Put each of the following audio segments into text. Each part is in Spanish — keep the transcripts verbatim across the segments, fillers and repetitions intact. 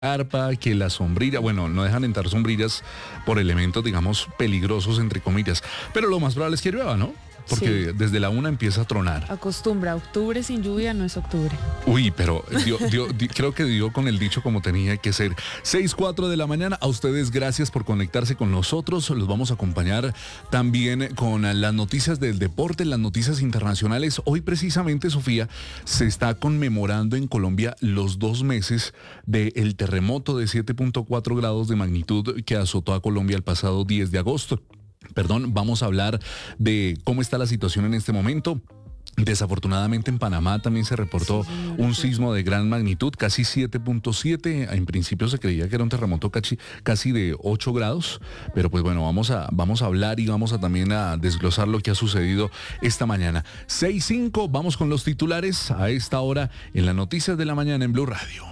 carpa, que la sombrilla, bueno, no dejan entrar sombrillas por elementos, digamos, peligrosos, entre comillas. Pero lo más probable es que llueva, ¿no? Porque sí, desde la una empieza a tronar. Acostumbra, octubre sin lluvia no es octubre. Uy, pero dio, dio, di, creo que dio con el dicho como tenía que ser. seis, cuatro de la mañana. A ustedes gracias por conectarse con nosotros. Los vamos a acompañar también con las noticias del deporte, las noticias internacionales. Hoy precisamente, Sofía, se está conmemorando en Colombia los dos meses del terremoto de siete punto cuatro grados de magnitud que azotó a Colombia el pasado diez de agosto. Perdón, vamos a hablar de cómo está la situación en este momento. Desafortunadamente en Panamá también se reportó sí, un sismo de gran magnitud, casi siete punto siete. En principio se creía que era un terremoto casi, casi de ocho grados, pero pues bueno, vamos a, vamos a hablar y vamos a también a desglosar lo que ha sucedido esta mañana. seis cinco, vamos con los titulares a esta hora en las noticias de la mañana en Blue Radio.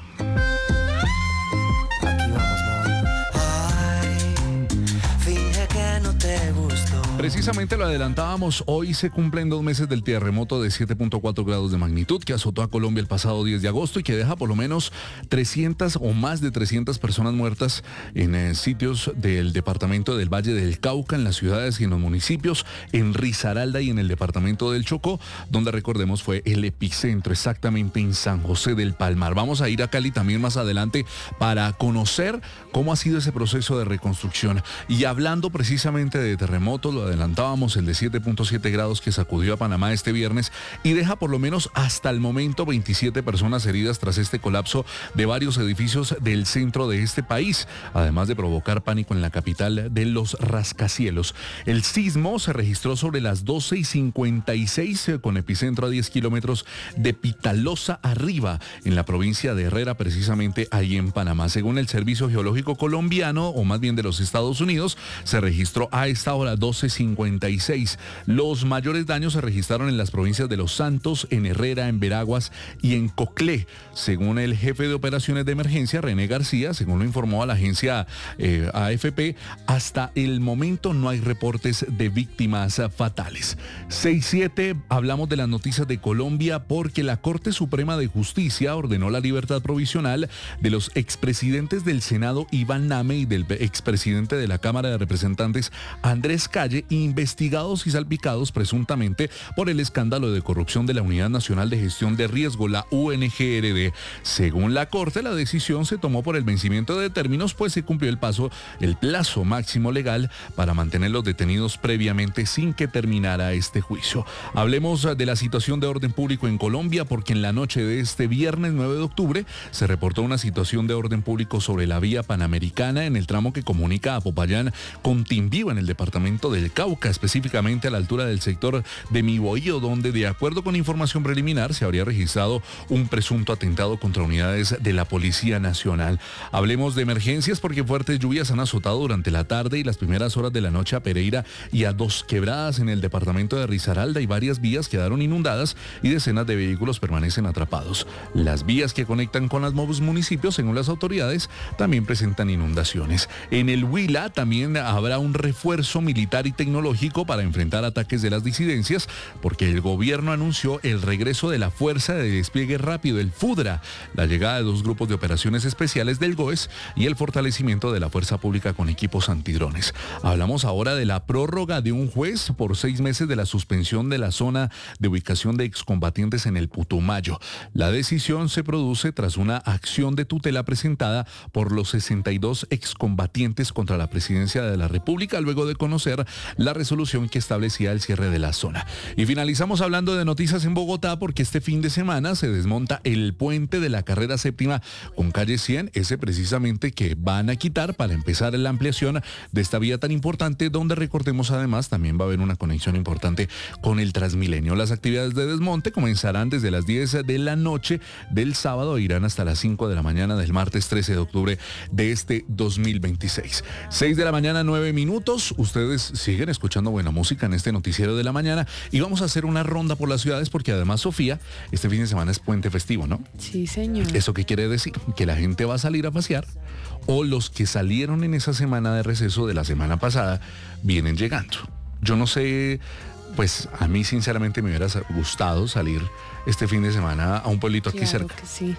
Precisamente lo adelantábamos, hoy se cumplen dos meses del terremoto de siete punto cuatro grados de magnitud que azotó a Colombia el pasado diez de agosto y que deja por lo menos trescientas o más de trescientas personas muertas en eh, sitios del departamento del Valle del Cauca, en las ciudades y en los municipios, en Risaralda y en el departamento del Chocó, donde recordemos fue el epicentro, exactamente en San José del Palmar. Vamos a ir a Cali también más adelante para conocer cómo ha sido ese proceso de reconstrucción. Y hablando precisamente de terremotos, lo adelantábamos, el de siete punto siete grados que sacudió a Panamá este viernes y deja por lo menos hasta el momento veintisiete personas heridas tras este colapso de varios edificios del centro de este país, además de provocar pánico en la capital de los rascacielos. El sismo se registró sobre las doce y cincuenta y seis con epicentro a diez kilómetros de Pitalosa arriba, en la provincia de Herrera, precisamente ahí en Panamá. Según el Servicio Geológico Colombiano, o más bien de los Estados Unidos, se registró a esta hora doce cincuenta y seis. Los mayores daños se registraron en las provincias de Los Santos, en Herrera, en Veraguas y en Coclé. Según el jefe de operaciones de emergencia, René García, según lo informó a la agencia eh, A F P, hasta el momento no hay reportes de víctimas fatales. seis siete, hablamos de las noticias de Colombia porque la Corte Suprema de Justicia ordenó la libertad provisional de los expresidentes del Senado Iván Name y del expresidente de la Cámara de Representantes Andrés Calle, investigados y salpicados presuntamente por el escándalo de corrupción de la Unidad Nacional de Gestión de Riesgo, la U N G R D. Según la Corte, la decisión se tomó por el vencimiento de términos, pues se cumplió el paso, el plazo máximo legal para mantener los detenidos previamente sin que terminara este juicio. Hablemos de la situación de orden público en Colombia, porque en la noche de este viernes nueve de octubre se reportó una situación de orden público sobre la vía Panamericana en el tramo que comunica a Popayán con Timbío en el departamento del Cauca, específicamente a la altura del sector de Mi Bohío, donde de acuerdo con información preliminar se habría registrado un presunto atentado contra unidades de la Policía Nacional. Hablemos de emergencias porque fuertes lluvias han azotado durante la tarde y las primeras horas de la noche a Pereira y a Dos Quebradas en el departamento de Risaralda, y varias vías quedaron inundadas y decenas de vehículos permanecen atrapados. Las vías que conectan con los municipios, según las autoridades, también presentan inundaciones. En el Huila también habrá un refuerzo militar y tecnológico para enfrentar ataques de las disidencias, porque el gobierno anunció el regreso de la Fuerza de Despliegue Rápido, el FUDRA, la llegada de dos grupos de operaciones especiales del GOES y el fortalecimiento de la fuerza pública con equipos antidrones. Hablamos ahora de la prórroga de un juez por seis meses de la suspensión de la zona de ubicación de excombatientes en el Putumayo. La decisión se produce tras una acción de tutela presentada por los sesenta y dos excombatientes contra la presidencia de la República, luego de conocer la resolución que establecía el cierre de la zona. Y finalizamos hablando de noticias en Bogotá porque este fin de semana se desmonta el puente de la carrera séptima con calle cien, ese precisamente que van a quitar para empezar la ampliación de esta vía tan importante, donde recordemos además también va a haber una conexión importante con el Transmilenio. Las actividades de desmonte comenzarán desde las diez de la noche del sábado e irán hasta las cinco de la mañana del martes trece de octubre de este dos mil veintiséis. seis de la mañana, nueve minutos. Ustedes siguen escuchando buena música en este noticiero de la mañana y vamos a hacer una ronda por las ciudades porque además, Sofía, este fin de semana es puente festivo, ¿no? Sí, señor. ¿Eso qué quiere decir? Que la gente va a salir a pasear o los que salieron en esa semana de receso de la semana pasada vienen llegando. Yo no sé, pues a mí sinceramente me hubiera gustado salir este fin de semana a un pueblito aquí claro cerca. Que sí.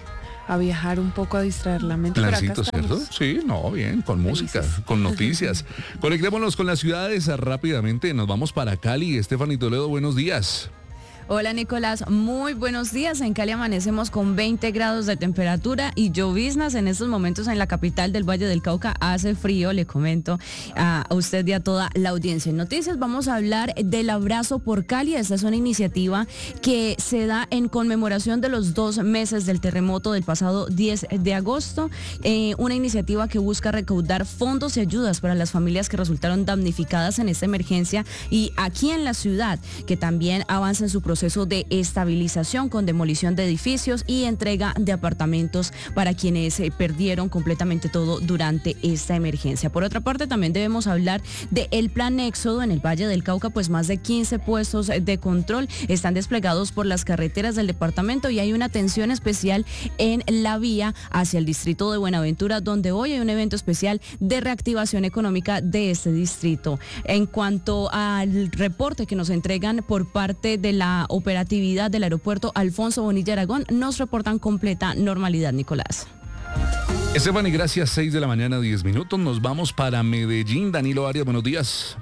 a viajar un poco, a distraer la mente. Pero acá Plancito, ¿cierto? estamos. Sí, no, bien, con música, con noticias. Conectémonos con las ciudades rápidamente. Nos vamos para Cali. Estefanía Toledo, buenos días. Hola Nicolás, muy buenos días. En Cali amanecemos con veinte grados de temperatura y lloviznas en estos momentos en la capital del Valle del Cauca. Hace frío, le comento a usted y a toda la audiencia. En noticias vamos a hablar del Abrazo por Cali. Esta es una iniciativa que se da en conmemoración de los dos meses del terremoto del pasado diez de agosto. Eh, una iniciativa que busca recaudar fondos y ayudas para las familias que resultaron damnificadas en esta emergencia y aquí en la ciudad, que también avanza en su proceso de estabilización con demolición de edificios y entrega de apartamentos para quienes eh, perdieron completamente todo durante esta emergencia. Por otra parte, también debemos hablar del plan Éxodo en el Valle del Cauca, pues más de quince puestos de control están desplegados por las carreteras del departamento y hay una atención especial en la vía hacia el distrito de Buenaventura, donde hoy hay un evento especial de reactivación económica de este distrito. En cuanto al reporte que nos entregan por parte de la operatividad del aeropuerto Alfonso Bonilla Aragón, nos reportan completa normalidad, Nicolás. Estefanía, gracias. seis de la mañana, diez minutos. Nos vamos para Medellín. Danilo Arias, buenos días.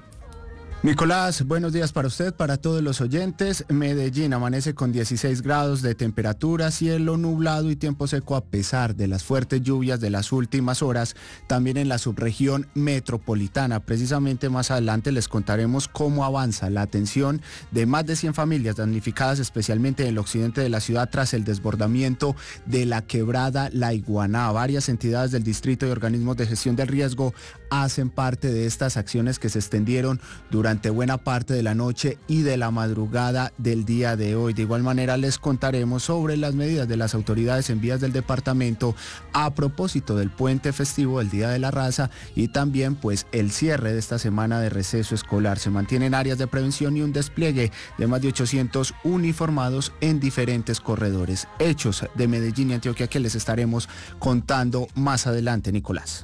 Nicolás, buenos días para usted, para todos los oyentes. Medellín amanece con dieciséis grados de temperatura, cielo nublado y tiempo seco a pesar de las fuertes lluvias de las últimas horas, también en la subregión metropolitana. Precisamente más adelante les contaremos cómo avanza la atención de más de cien familias damnificadas, especialmente en el occidente de la ciudad, tras el desbordamiento de la quebrada La Iguaná. Varias entidades del distrito y organismos de gestión del riesgo hacen parte de estas acciones que se extendieron durante buena parte de la noche y de la madrugada del día de hoy. De igual manera les contaremos sobre las medidas de las autoridades en vías del departamento a propósito del puente festivo del Día de la Raza y también pues el cierre de esta semana de receso escolar. Se mantienen áreas de prevención y un despliegue de más de ochocientos uniformados en diferentes corredores. Hechos de Medellín y Antioquia que les estaremos contando más adelante, Nicolás.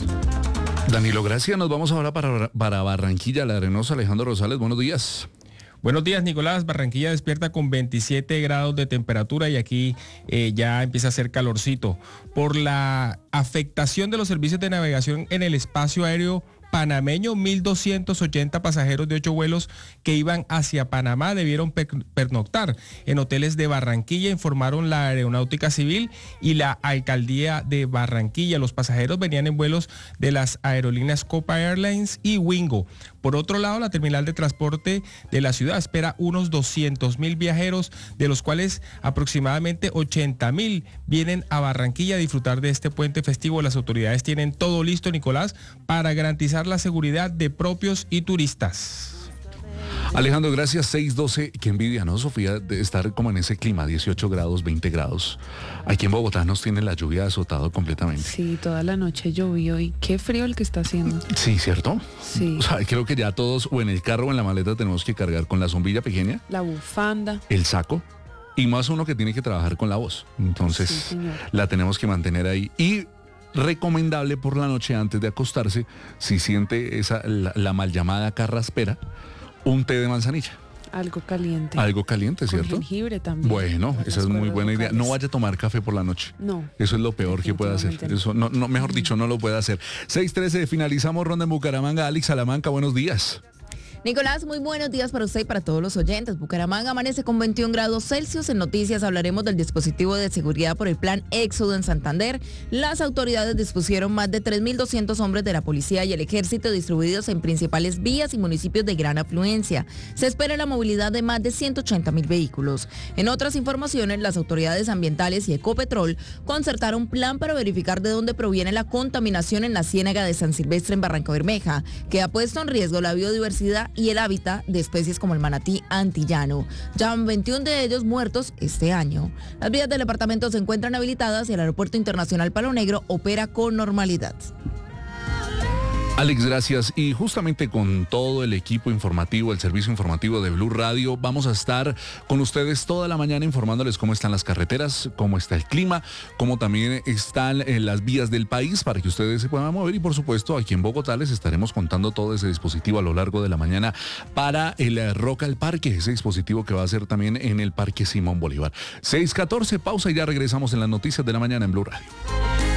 Danilo, gracias. Nos vamos ahora para, para Barranquilla, La Arenosa. Alejandro Rosales, buenos días. Buenos días, Nicolás. Barranquilla despierta con veintisiete grados de temperatura y aquí eh, ya empieza a hacer calorcito. Por la afectación de los servicios de navegación en el espacio aéreo panameño, mil doscientos ochenta pasajeros de ocho vuelos que iban hacia Panamá debieron pernoctar en hoteles de Barranquilla, informaron la Aeronáutica Civil y la Alcaldía de Barranquilla. Los pasajeros venían en vuelos de las aerolíneas Copa Airlines y Wingo. Por otro lado, la terminal de transporte de la ciudad espera unos doscientos mil viajeros, de los cuales aproximadamente ochenta mil vienen a Barranquilla a disfrutar de este puente festivo. Las autoridades tienen todo listo, Nicolás, para garantizar la seguridad de propios y turistas. Alejandro, gracias. seis doce. Qué envidia, ¿no, Sofía? De estar como en ese clima, dieciocho grados, veinte grados. Aquí en Bogotá nos tiene la lluvia azotado completamente. Sí, toda la noche llovió y qué frío el que está haciendo. Sí, ¿cierto? Sí. O sea, creo que ya todos, o en el carro o en la maleta, tenemos que cargar con la sombrilla pequeña, La bufanda. el saco, y más uno que tiene que trabajar con la voz. Entonces, Sí, señor. la tenemos que mantener ahí. Y recomendable por la noche antes de acostarse, si siente esa la, la mal llamada carraspera, un té de manzanilla. Algo caliente. Algo caliente, Con ¿cierto? jengibre también. Bueno, Para esa es las muy cuerdas buena idea. vocales. No vaya a tomar café por la noche. No. Eso es lo peor que puede hacer. Definitivamente Eso, no, no, mejor dicho, no lo puede hacer. seis trece, finalizamos ronda en Bucaramanga. Alex Salamanca, buenos días. Nicolás, muy buenos días para usted y para todos los oyentes. Bucaramanga amanece con veintiún grados Celsius. En noticias hablaremos del dispositivo de seguridad por el plan Éxodo en Santander. Las autoridades dispusieron más de tres mil doscientos hombres de la policía y el ejército distribuidos en principales vías y municipios de gran afluencia. Se espera la movilidad de más de ciento ochenta mil vehículos. En otras informaciones, las autoridades ambientales y Ecopetrol concertaron un plan para verificar de dónde proviene la contaminación en la ciénaga de San Silvestre en Barranca Bermeja, que ha puesto en riesgo la biodiversidad y el hábitat de especies como el manatí antillano. Ya van veintiuno de ellos muertos este año. Las vías del departamento se encuentran habilitadas y el Aeropuerto Internacional Palo Negro opera con normalidad. Alex, gracias. Y justamente con todo el equipo informativo, el servicio informativo de Blue Radio, vamos a estar con ustedes toda la mañana informándoles cómo están las carreteras, cómo está el clima, cómo también están eh, las vías del país para que ustedes se puedan mover. Y por supuesto, aquí en Bogotá les estaremos contando todo ese dispositivo a lo largo de la mañana para el eh, Rock al Parque, ese dispositivo que va a ser también en el Parque Simón Bolívar. seis catorce, pausa y ya regresamos en las noticias de la mañana en Blue Radio.